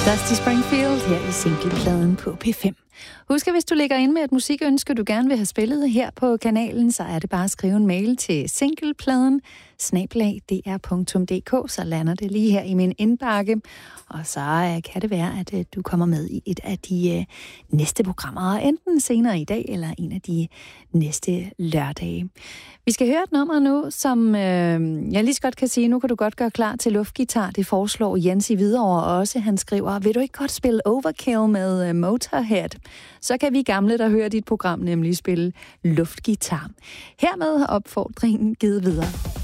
Dusty Springfield her i singlepladen på P5. Husk, at hvis du lægger ind med et musikønske, du gerne vil have spillet her på kanalen, så er det bare at skrive en mail til singlepladen@dr.dk, så lander det lige her i min indbakke. Og så kan det være, at du kommer med i et af de næste programmer, enten senere i dag eller en af de næste lørdage. Vi skal høre et nummer nu, som jeg lige så godt kan sige, nu kan du godt gøre klar til luftgitar. Det foreslår Jens i Hvidovre også. Han skriver, vil du ikke godt spille Overkill med Motorhead? Så kan vi gamle, der hører dit program, nemlig spille luftgitar. Hermed opfordringen givet videre.